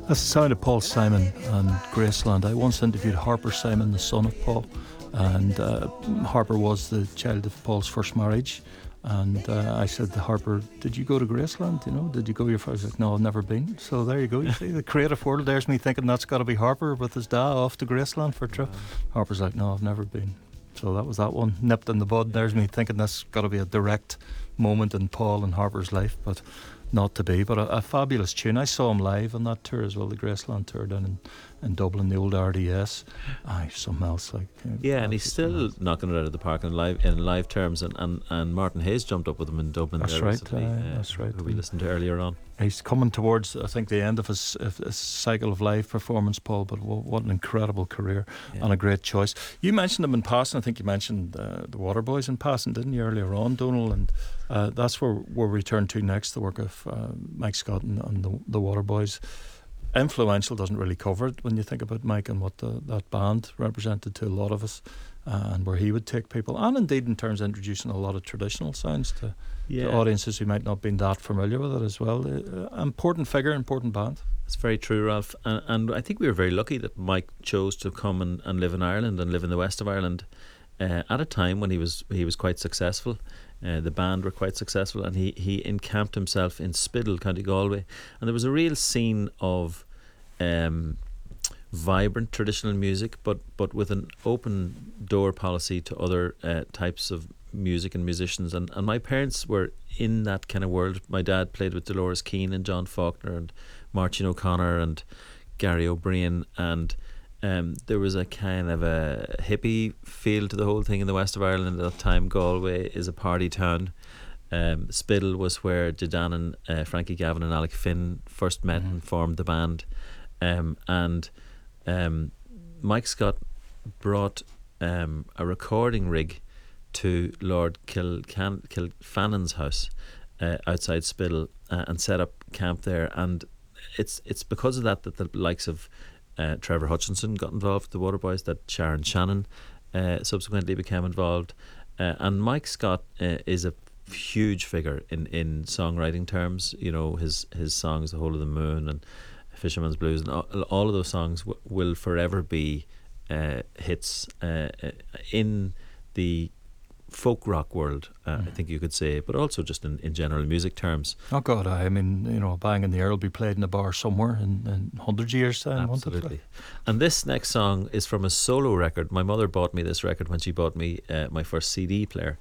That's the sound of Paul Simon and Graceland. I once interviewed Harper Simon, the son of Paul, and Harper was the child of Paul's first marriage. And I said to Harper, "Did you go to Graceland? You know, did you go your first?" He was like, "No, I've never been." So there you go. You see, the creative world. There's me thinking that's got to be Harper with his dad off to Graceland for a trip. Harper's like, "No, I've never been." So that was that one nipped in the bud. There's me thinking that's got to be a direct moment in Paul and Harper's life, but not to be. But a fabulous tune. I saw him live on that tour as well, the Graceland tour down in Dublin, the old RDS. Aye, something else like. Yeah, and he's still knocking it out of the park in live terms. And Martin Hayes jumped up with him in Dublin. That's there right. recently, That's right. Who we listened to earlier on. He's coming towards, I think, the end of his cycle of live performance, Paul, but what an incredible career and a great choice. You mentioned them in passing. I think you mentioned the Waterboys in passing, didn't you, earlier on, Donal? And that's where we'll return to next, the work of Mike Scott and the Waterboys. Influential doesn't really cover it when you think about Mike and what that band represented to a lot of us, and where he would take people, and indeed in terms of introducing a lot of traditional sounds to audiences who might not have been that familiar with it as well. Important figure, important band. It's very true, Ralph, and I think we were very lucky that Mike chose to come and live in Ireland and live in the west of Ireland at a time when he was quite successful. The band were quite successful, and he encamped himself in Spiddle, County Galway, and there was a real scene of vibrant traditional music, but with an open door policy to other types of music and musicians. And my parents were in that kind of world. My dad played with Dolores Keane and John Faulkner and Martin O'Connor and Gary O'Brien, and there was a kind of a hippie feel to the whole thing in the west of Ireland at that time. Galway is a party town. Spiddle was where Dedan and Frankie Gavin and Alec Finn first met and formed the band. And Mike Scott brought a recording rig to Lord Kilfannon's house outside Spiddle and set up camp there. And it's because of that the likes of Trevor Hutchinson got involved with the Waterboys, that Sharon Shannon subsequently became involved, and Mike Scott is a huge figure in songwriting terms. You know, his songs, The Whole of the Moon and Fisherman's Blues, and all of those songs will forever be hits in the folk rock world, I think you could say, but also just in general music terms. Oh God, I mean, you know, Bang in the Air will be played in a bar somewhere in 100 years time. Absolutely. And this next song is from a solo record. My mother bought me this record when she bought me my first CD player,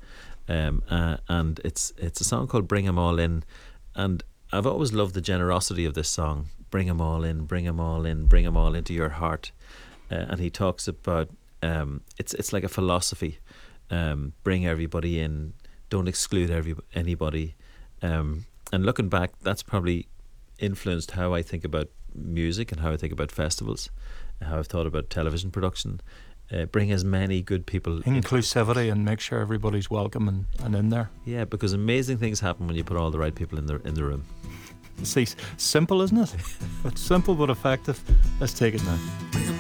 and it's a song called Bring 'Em All In, and I've always loved the generosity of this song. Bring 'em all in, bring 'em all in, bring 'em all into your heart. And he talks about it's like a philosophy. Bring everybody in, don't exclude anybody. And looking back, that's probably influenced how I think about music and how I think about festivals, how I've thought about television production. Bring as many good people, inclusivity, and make sure everybody's welcome and in there. Yeah, because amazing things happen when you put all the right people in the room. See, simple, isn't it? But simple but effective. Let's take it now.